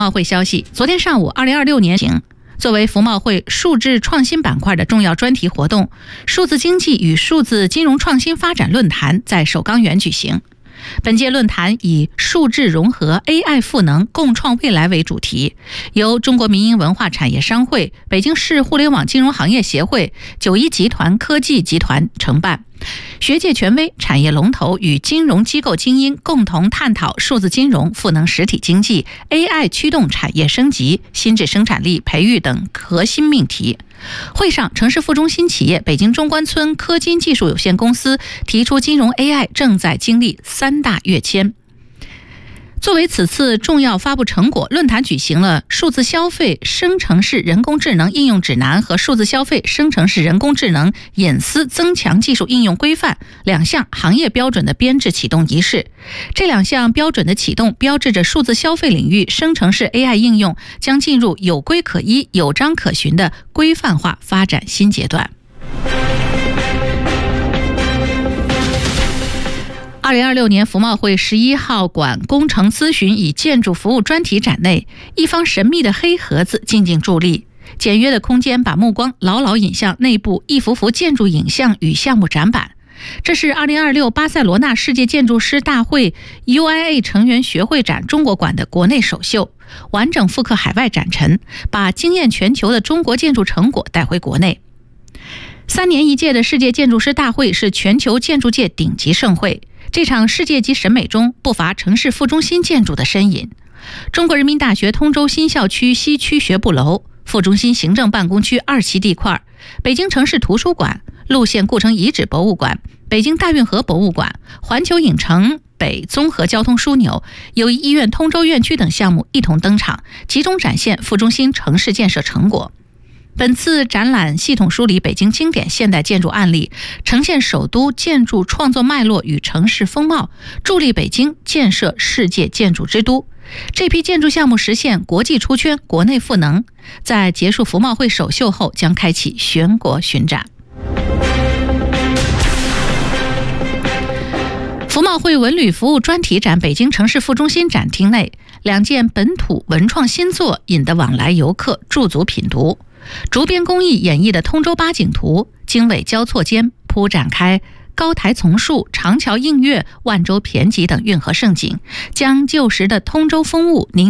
贸会消息，昨天上午2026年作为服贸会数字创新板块的重要专题活动，数字经济与数字金融创新发展论坛在首钢园举行。本届论坛以数字融合 AI 赋能共创未来为主题，由中国民营文化产业商会、北京市互联网金融行业协会、91集团科技集团承办，学界权威、产业龙头与金融机构精英共同探讨数字金融赋能实体经济、AI 驱动产业升级、新质生产力培育等核心命题。会上，城市副中心企业北京中关村科金技术有限公司提出，金融 AI 正在经历3大跃迁。作为此次重要发布成果，论坛举行了数字消费生成式人工智能应用指南和数字消费生成式人工智能隐私增强技术应用规范2项行业标准的编制启动仪式。这2项标准的启动，标志着数字消费领域生成式 AI 应用将进入有规可依、有章可循的规范化发展新阶段。2026年服贸会11号馆工程咨询与建筑服务专题展内，一方神秘的黑盒子静静伫立，简约的空间把目光牢牢引向内部一幅幅建筑影像与项目展板。这是2026巴塞罗那世界建筑师大会 UIA 成员学会展中国馆的国内首秀，完整复刻海外展陈，把惊艳全球的中国建筑成果带回国内。3年一届的世界建筑师大会是全球建筑界顶级盛会，这场世界级审美中不乏城市副中心建筑的身影。中国人民大学通州新校区西区学部楼、副中心行政办公区2期地块、北京城市图书馆、路县故城遗址博物馆、北京大运河博物馆、环球影城北综合交通枢纽、友谊医院通州院区等项目一同登场，集中展现副中心城市建设成果。本次展览系统梳理北京经典现代建筑案例，呈现首都建筑创作脉络与城市风貌，助力北京建设世界建筑之都。这批建筑项目实现国际出圈、国内赋能，在结束服贸会首秀后将开启全国巡展。服贸会文旅服务专题展北京城市副中心展厅内，2件本土文创新作引得往来游客驻足品读。竹编工艺演绎的通州八景图，经纬交错间铺展开高台丛树、长桥映月、万洲骈集等运河胜景，将旧时的通州风物凝